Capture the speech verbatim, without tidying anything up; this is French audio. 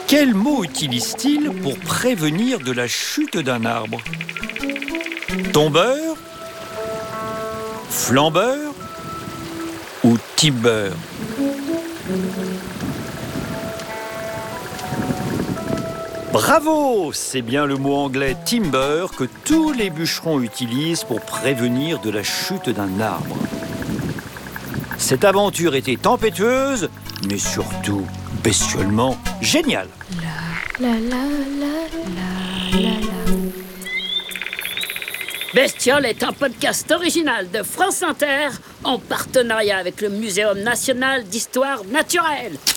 Quel mot utilise-t-il pour prévenir de la chute d'un arbre? Tombeur, flambeur ou timber? Bravo! C'est bien le mot anglais timber que tous les bûcherons utilisent pour prévenir de la chute d'un arbre. Cette aventure était tempétueuse, mais surtout bestiolement géniale. La, la, la, la, la, la, la. Bestiole est un podcast original de France Inter en partenariat avec le Muséum national d'histoire naturelle.